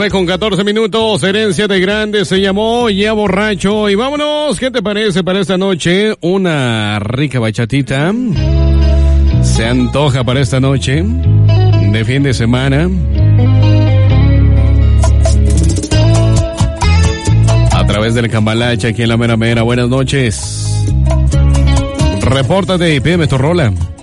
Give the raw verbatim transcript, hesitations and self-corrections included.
nueve con catorce minutos, herencia de grande se llamó Ya Borracho. Y vámonos, ¿qué te parece para esta noche? Una rica bachatita. Se antoja para esta noche de fin de semana. A través del Cambalache aquí en la Mera Mera. Buenas noches. Repórtate y pídeme tu rola.